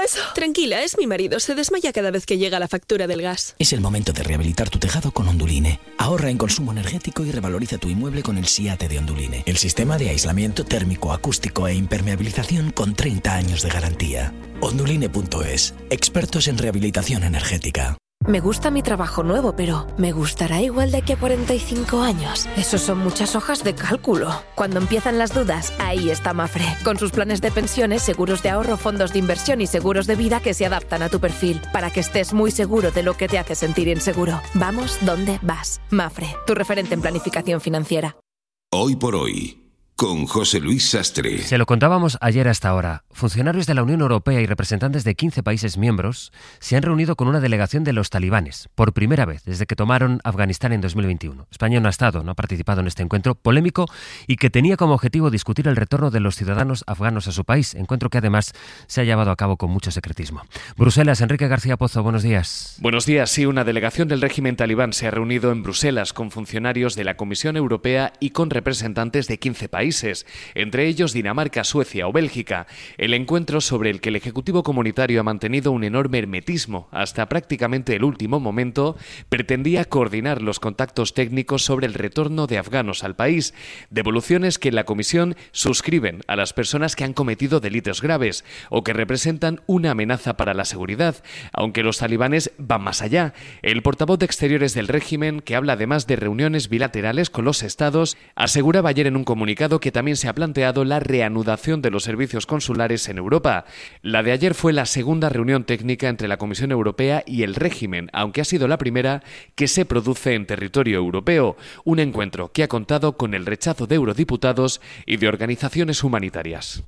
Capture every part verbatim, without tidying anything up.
eso? Tranquila, es mi marido. Se desmaya cada vez que llega la factura del gas. Es el momento de rehabilitar tu tejado con Onduline. Ahorra en consumo energético y revaloriza tu inmueble con el SIATE de Onduline. El sistema de aislamiento térmico, acústico e impermeabilización con treinta años de garantía. Onduline punto es. Expertos en rehabilitación energética. Me gusta mi trabajo nuevo, pero ¿me gustará igual de aquí a cuarenta y cinco años? Eso son muchas hojas de cálculo. Cuando empiezan las dudas, ahí está Mafre. Con sus planes de pensiones, seguros de ahorro, fondos de inversión y seguros de vida que se adaptan a tu perfil, para que estés muy seguro de lo que te hace sentir inseguro. Vamos donde vas. Mafre, tu referente en planificación financiera. Hoy por hoy, con José Luis Sastre. Se lo contábamos ayer hasta ahora. Funcionarios de la Unión Europea y representantes de quince países miembros se han reunido con una delegación de los talibanes, por primera vez desde que tomaron Afganistán en dos mil veintiuno. España no ha estado, no ha participado en este encuentro polémico y que tenía como objetivo discutir el retorno de los ciudadanos afganos a su país, encuentro que además se ha llevado a cabo con mucho secretismo. Bruselas, Enrique García Pozo, buenos días. Buenos días, sí, una delegación del régimen talibán se ha reunido en Bruselas con funcionarios de la Comisión Europea y con representantes de quince países. Entre ellos Dinamarca, Suecia o Bélgica. El encuentro, sobre el que el Ejecutivo Comunitario ha mantenido un enorme hermetismo hasta prácticamente el último momento, pretendía coordinar los contactos técnicos sobre el retorno de afganos al país, devoluciones que en la Comisión suscriben a las personas que han cometido delitos graves o que representan una amenaza para la seguridad, aunque los talibanes van más allá. El portavoz de Exteriores del régimen, que habla además de reuniones bilaterales con los estados, aseguraba ayer en un comunicado que también se ha planteado la reanudación de los servicios consulares en Europa. La de ayer fue la segunda reunión técnica entre la Comisión Europea y el régimen, aunque ha sido la primera que se produce en territorio europeo. Un encuentro que ha contado con el rechazo de eurodiputados y de organizaciones humanitarias.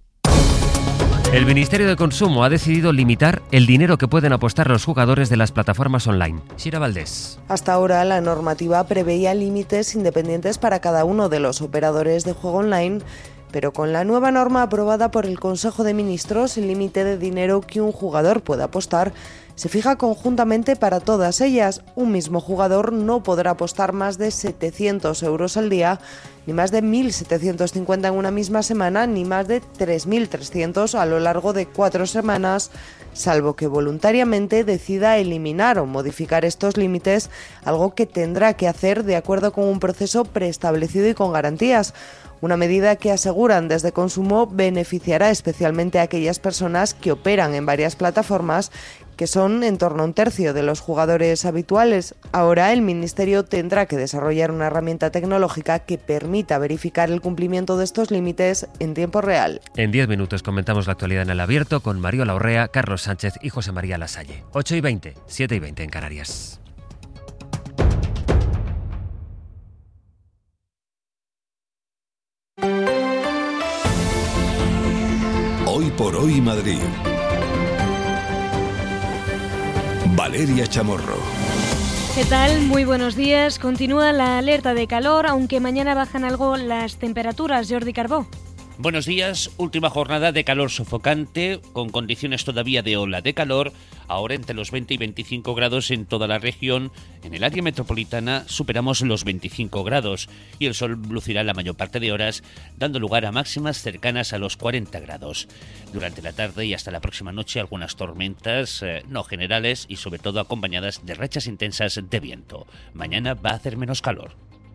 El Ministerio de Consumo ha decidido limitar el dinero que pueden apostar los jugadores de las plataformas online. Sira Valdés. Hasta ahora la normativa preveía límites independientes para cada uno de los operadores de juego online, pero con la nueva norma aprobada por el Consejo de Ministros, el límite de dinero que un jugador puede apostar se fija conjuntamente para todas ellas. Un mismo jugador no podrá apostar más de setecientos euros al día, ni más de mil setecientos cincuenta en una misma semana, ni más de tres mil trescientos a lo largo de cuatro semanas, salvo que voluntariamente decida eliminar o modificar estos límites, algo que tendrá que hacer de acuerdo con un proceso preestablecido y con garantías. Una medida que, aseguran desde Consumo, beneficiará especialmente a aquellas personas que operan en varias plataformas, que son en torno a un tercio de los jugadores habituales. Ahora el Ministerio tendrá que desarrollar una herramienta tecnológica que permita verificar el cumplimiento de estos límites en tiempo real. En diez minutos comentamos la actualidad en El Abierto con Mariola Urrea, Carlos Sánchez y José María Lasalle. ocho y veinte, siete y veinte en Canarias. Hoy por hoy Madrid. Valeria Chamorro. ¿Qué tal? Muy buenos días. Continúa la alerta de calor, aunque mañana bajan algo las temperaturas. Jordi Carbó. Buenos días, última jornada de calor sofocante, con condiciones todavía de ola de calor, ahora entre los veinte y veinticinco grados en toda la región. En el área metropolitana superamos los veinticinco grados y el sol lucirá la mayor parte de horas, dando lugar a máximas cercanas a los cuarenta grados. Durante la tarde y hasta la próxima noche algunas tormentas, eh, no generales y sobre todo acompañadas de rachas intensas de viento. Mañana va a hacer menos calor.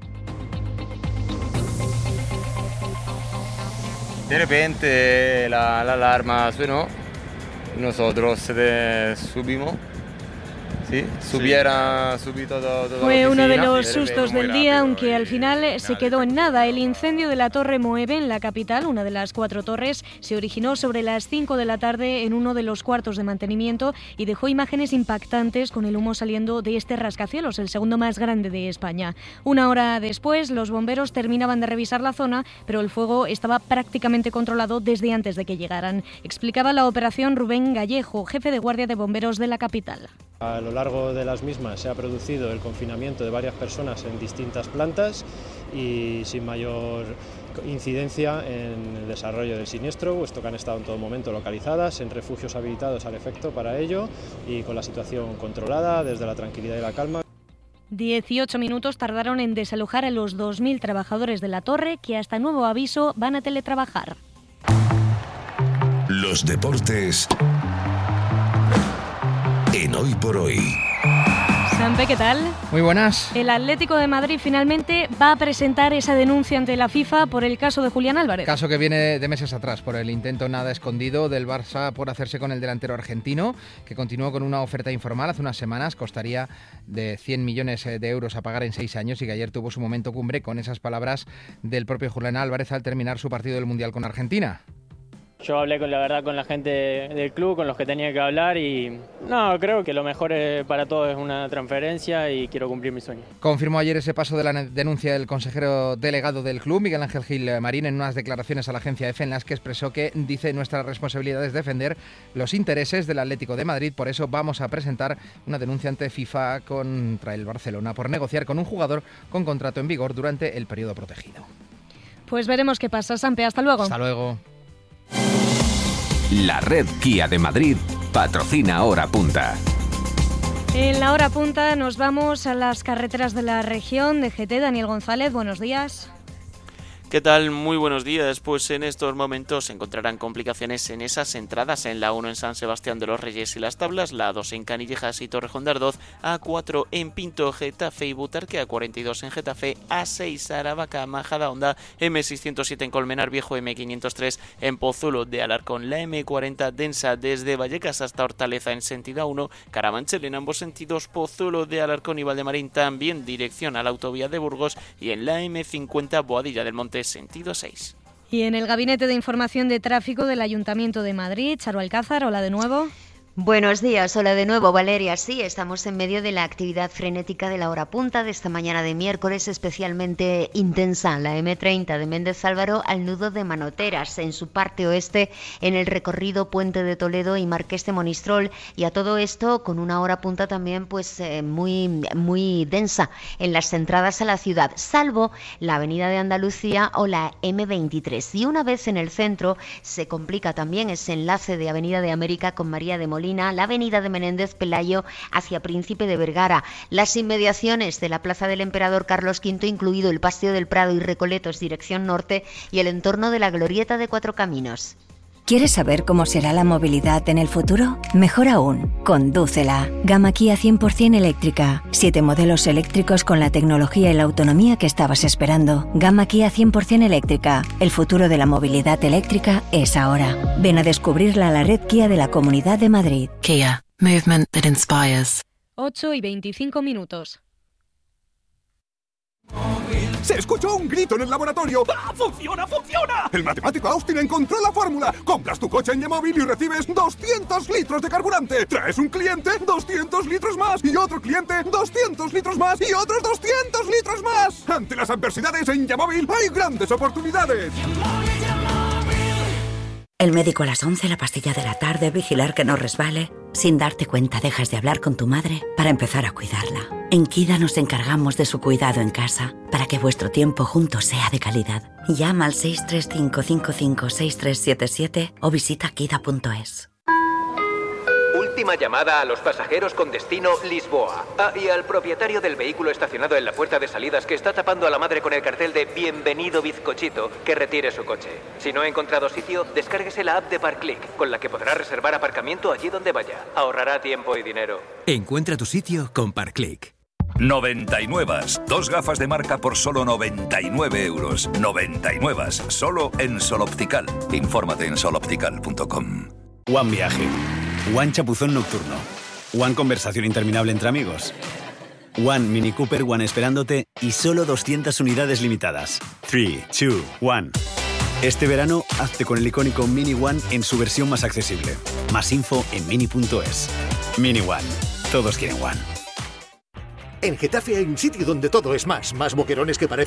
De repente la, la alarma sonó, nosotros eh, subimos, sí, subiera, sí. subí todo, todo. Fue uno de los de sustos del día, aunque al final se quedó en nada. El incendio de la Torre Moeve en la capital, una de las cuatro torres, se originó sobre las cinco de la tarde en uno de los cuartos de mantenimiento y dejó imágenes impactantes con el humo saliendo de este rascacielos, el segundo más grande de España. Una hora después, los bomberos terminaban de revisar la zona, pero el fuego estaba prácticamente controlado desde antes de que llegaran. Explicaba la operación Rubén Gallejo, jefe de guardia de bomberos de la capital. A lo largo de las mismas se ha producido el confinamiento de varias personas en distintas plantas y sin mayor incidencia en el desarrollo del siniestro, puesto que han estado en todo momento localizadas en refugios habilitados al efecto para ello y con la situación controlada desde la tranquilidad y la calma. dieciocho minutos tardaron en desalojar a los dos mil trabajadores de la torre, que hasta nuevo aviso van a teletrabajar. Los deportes en Hoy por Hoy. Sampe, ¿qué tal? Muy buenas. El Atlético de Madrid finalmente va a presentar esa denuncia ante la FIFA por el caso de Julián Álvarez. Caso que viene de meses atrás por el intento nada escondido del Barça por hacerse con el delantero argentino, que continuó con una oferta informal hace unas semanas. Costaría de cien millones de euros a pagar en seis años y que ayer tuvo su momento cumbre con esas palabras del propio Julián Álvarez al terminar su partido del Mundial con Argentina. Yo hablé con la verdad con la gente del club, con los que tenía que hablar y no, creo que lo mejor para todos es una transferencia y quiero cumplir mi sueño. Confirmó ayer ese paso de la denuncia del consejero delegado del club, Miguel Ángel Gil Marín, en unas declaraciones a la agencia EFE en las que expresó que, dice, nuestra responsabilidad es defender los intereses del Atlético de Madrid, por eso vamos a presentar una denuncia ante FIFA contra el Barcelona por negociar con un jugador con contrato en vigor durante el periodo protegido. Pues veremos qué pasa, Sampe, hasta luego. Hasta luego. La red Kia de Madrid patrocina Hora Punta. En la Hora Punta nos vamos a las carreteras de la región. De G T, Daniel González, buenos días. ¿Qué tal? Muy buenos días. Pues en estos momentos se encontrarán complicaciones en esas entradas en la uno en San Sebastián de los Reyes y Las Tablas, la dos en Canillejas y Torrejón de Ardoz, A cuatro en Pinto, Getafe y Butarque, A cuarenta y dos en Getafe, A seis Aravaca, Majadahonda, M seiscientos siete en Colmenar Viejo, M quinientos tres en Pozuelo de Alarcón, la M cuarenta densa desde Vallecas hasta Hortaleza en sentido uno, Carabanchel en ambos sentidos, Pozuelo de Alarcón y Valdemarín también dirección a la autovía de Burgos y en la M cincuenta Boadilla del Monte sentido seis. Y en el Gabinete de Información de Tráfico del Ayuntamiento de Madrid, Charo Alcázar, hola de nuevo. Buenos días, hola de nuevo Valeria. Sí, estamos en medio de la actividad frenética de la hora punta de esta mañana de miércoles, especialmente intensa, la M treinta de Méndez Álvaro al nudo de Manoteras, en su parte oeste, en el recorrido Puente de Toledo y Marqués de Monistrol, y a todo esto con una hora punta también pues eh, muy, muy densa en las entradas a la ciudad, salvo la Avenida de Andalucía o la M veintitrés. Y una vez en el centro se complica también ese enlace de Avenida de América con María de Molina, la avenida de Menéndez Pelayo hacia Príncipe de Vergara, las inmediaciones de la Plaza del Emperador Carlos quinto, incluido el Paseo del Prado y Recoletos dirección norte, y el entorno de la Glorieta de Cuatro Caminos. ¿Quieres saber cómo será la movilidad en el futuro? Mejor aún, condúcela. Gama Kia cien por ciento eléctrica. Siete modelos eléctricos con la tecnología y la autonomía que estabas esperando. Gama Kia cien por ciento eléctrica. El futuro de la movilidad eléctrica es ahora. Ven a descubrirla a la red Kia de la Comunidad de Madrid. Kia. Movement that inspires. ocho y veinticinco minutos. ¡Se escuchó un grito en el laboratorio! ¡Ah, funciona, funciona! El matemático Austin encontró la fórmula. Compras tu coche en Yamóvil y recibes doscientos litros de carburante. Traes un cliente, doscientos litros más. Y otro cliente, doscientos litros más. Y otros doscientos litros más. Ante las adversidades en Yamóvil hay grandes oportunidades. El médico a las once, la pastilla de la tarde, vigilar que no resbale. Sin darte cuenta dejas de hablar con tu madre para empezar a cuidarla. En Kida nos encargamos de su cuidado en casa para que vuestro tiempo juntos sea de calidad. Llama al seis tres cinco cinco cinco seis tres siete siete o visita kida punto es. Última llamada a los pasajeros con destino Lisboa. Ah, y al propietario del vehículo estacionado en la puerta de salidas que está tapando a la madre con el cartel de Bienvenido Bizcochito, que retire su coche. Si no ha encontrado sitio, descárguese la app de Parkclick, con la que podrá reservar aparcamiento allí donde vaya. Ahorrará tiempo y dinero. Encuentra tu sitio con Parkclick. noventa y nueve. Dos gafas de marca por solo noventa y nueve euros. noventa y nueve. Solo en Sol Optical. Infórmate en sol optical punto com. One Viaje. One Chapuzón Nocturno. One Conversación Interminable entre amigos. One Mini Cooper One esperándote y solo doscientas unidades limitadas. tres, dos, uno. Este verano, hazte con el icónico Mini One en su versión más accesible. Más info en mini punto es. Mini One. Todos quieren One. En Getafe hay un sitio donde todo es más. Más boquerones que parecen